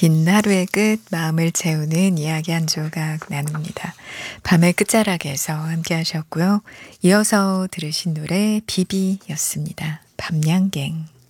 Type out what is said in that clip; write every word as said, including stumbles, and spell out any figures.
긴 하루의 끝 마음을 채우는 이야기 한 조각 나눕니다. 밤의 끝자락에서 함께 하셨고요. 이어서 들으신 노래 비비였습니다. 밤양갱.